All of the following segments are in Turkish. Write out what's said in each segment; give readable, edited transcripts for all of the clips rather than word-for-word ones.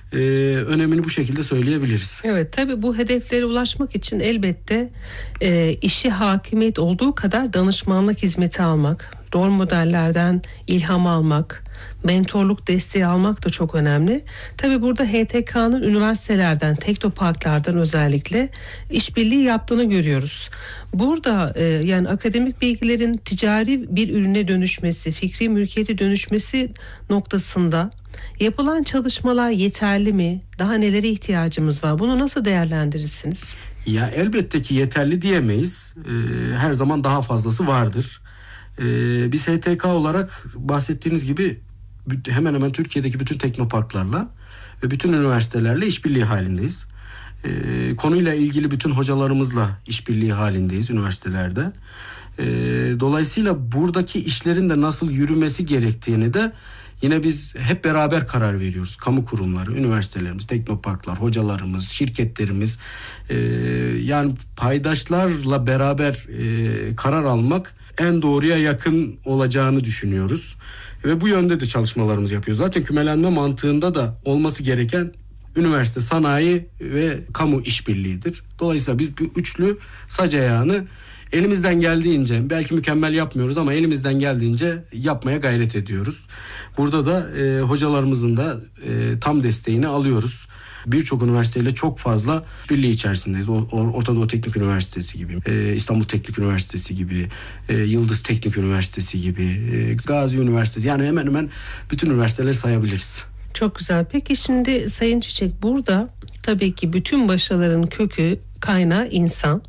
Önemini bu şekilde söyleyebiliriz. Evet, tabii bu hedeflere ulaşmak için elbette işi hakimiyet olduğu kadar danışmanlık hizmeti almak, rol modellerden ilham almak, mentorluk desteği almak da çok önemli. Tabii burada HTK'nın üniversitelerden, teknoparklardan özellikle işbirliği yaptığını görüyoruz. Burada yani akademik bilgilerin ticari bir ürüne dönüşmesi, fikri mülkiyete dönüşmesi noktasında yapılan çalışmalar yeterli mi? Daha nelere ihtiyacımız var? Bunu nasıl değerlendirirsiniz? Ya elbette ki yeterli diyemeyiz. Her zaman daha fazlası vardır. Biz HTK olarak bahsettiğiniz gibi hemen hemen Türkiye'deki bütün teknoparklarla ve bütün üniversitelerle işbirliği halindeyiz. Konuyla ilgili bütün hocalarımızla işbirliği halindeyiz üniversitelerde. Dolayısıyla buradaki işlerin de nasıl yürümesi gerektiğini de yine biz hep beraber karar veriyoruz. Kamu kurumları, üniversitelerimiz, teknoparklar, hocalarımız, şirketlerimiz. Yani paydaşlarla beraber karar almak en doğruya yakın olacağını düşünüyoruz. Ve bu yönde de çalışmalarımızı yapıyoruz. Zaten kümelenme mantığında da olması gereken üniversite, sanayi ve kamu işbirliğidir. Dolayısıyla biz bir üçlü sac ayağını elimizden geldiğince, belki mükemmel yapmıyoruz ama elimizden geldiğince yapmaya gayret ediyoruz. Burada da hocalarımızın da tam desteğini alıyoruz. Birçok üniversiteyle çok fazla birliği içerisindeyiz. Orta Doğu Teknik Üniversitesi gibi, İstanbul Teknik Üniversitesi gibi, Yıldız Teknik Üniversitesi gibi, Gazi Üniversitesi, yani hemen hemen bütün üniversiteleri sayabiliriz. Çok güzel. Peki şimdi Sayın Çiçek, burada tabii ki bütün başarıların kökü, kaynağı insan.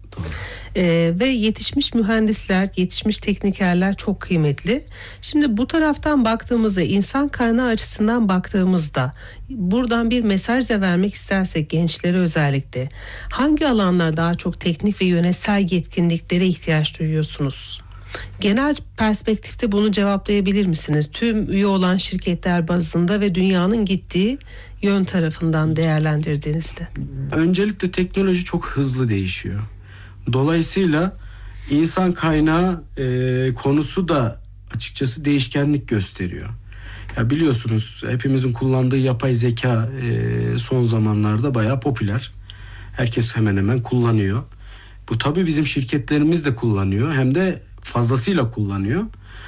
Ve yetişmiş mühendisler, yetişmiş teknikerler çok kıymetli. Şimdi bu taraftan baktığımızda, insan kaynağı açısından baktığımızda, buradan bir mesaj da vermek istersek gençlere özellikle, hangi alanlar daha çok teknik ve yönetsel yetkinliklere ihtiyaç duyuyorsunuz? Genel perspektifte bunu cevaplayabilir misiniz? Tüm üye olan şirketler bazında ve dünyanın gittiği yön tarafından değerlendirdiğinizde. Öncelikle teknoloji çok hızlı değişiyor. Dolayısıyla insan kaynağı konusu da açıkçası değişkenlik gösteriyor. Ya biliyorsunuz, hepimizin kullandığı yapay zeka son zamanlarda bayağı popüler. Herkes hemen hemen kullanıyor. Bu tabii bizim şirketlerimiz de kullanıyor, hem de fazlasıyla kullanıyor.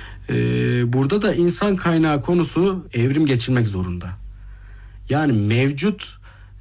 Burada da insan kaynağı konusu evrim geçirmek zorunda. Yani mevcut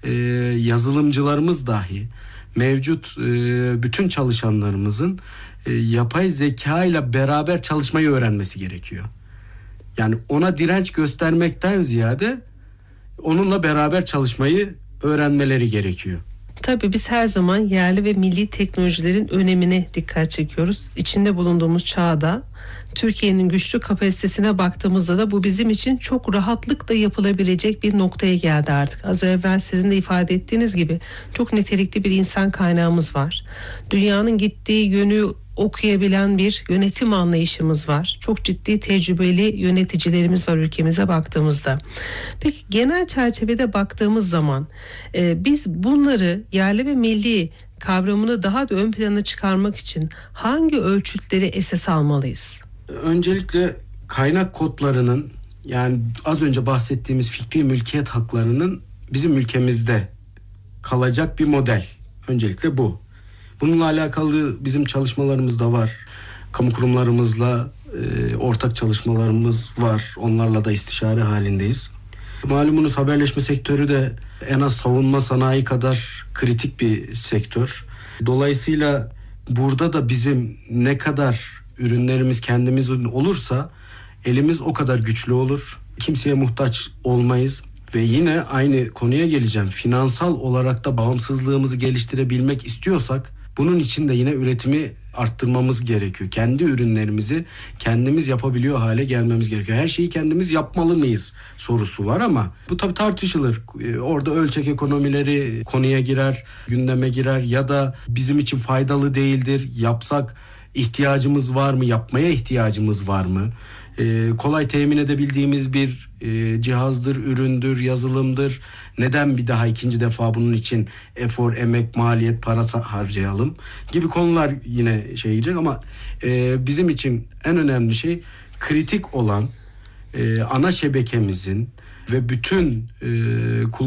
yazılımcılarımız dahi, mevcut bütün çalışanlarımızın yapay zeka ile beraber çalışmayı öğrenmesi gerekiyor. Yani ona direnç göstermekten ziyade onunla beraber çalışmayı öğrenmeleri gerekiyor. Tabii biz her zaman yerli ve milli teknolojilerin önemine dikkat çekiyoruz. İçinde bulunduğumuz çağda Türkiye'nin güçlü kapasitesine baktığımızda da bu bizim için çok rahatlıkla yapılabilecek bir noktaya geldi artık. Az evvel sizin de ifade ettiğiniz gibi çok nitelikli bir insan kaynağımız var. Dünyanın gittiği yönü okuyabilen bir yönetim anlayışımız var. Çok ciddi tecrübeli yöneticilerimiz var ülkemize baktığımızda. Peki genel çerçevede baktığımız zaman biz bunları yerli ve milli kavramını daha da ön plana çıkarmak için hangi ölçütleri esas almalıyız? Öncelikle kaynak kodlarının, yani az önce bahsettiğimiz fikri mülkiyet haklarının bizim ülkemizde kalacak bir model. Öncelikle bu. Bununla alakalı bizim çalışmalarımız da var. Kamu kurumlarımızla ortak çalışmalarımız var. Onlarla da istişare halindeyiz. Malumunuz haberleşme sektörü de en az savunma sanayi kadar kritik bir sektör. Dolayısıyla burada da bizim ne kadar ürünlerimiz kendimizin olursa elimiz o kadar güçlü olur. Kimseye muhtaç olmayız. Ve yine aynı konuya geleceğim. Finansal olarak da bağımsızlığımızı geliştirebilmek istiyorsak bunun için de yine üretimi arttırmamız gerekiyor. Kendi ürünlerimizi kendimiz yapabiliyor hale gelmemiz gerekiyor. Her şeyi kendimiz yapmalı mıyız sorusu var ama bu tabii tartışılır. Orada ölçek ekonomileri konuya girer, gündeme girer ya da bizim için faydalı değildir. Yapsak ihtiyacımız var mı? Yapmaya ihtiyacımız var mı? Kolay temin edebildiğimiz bir cihazdır, üründür, yazılımdır. Neden bir daha ikinci defa bunun için efor, emek, maliyet, para harcayalım gibi konular yine gelecek ama bizim için en önemli şey kritik olan ana şebekemizin ve bütün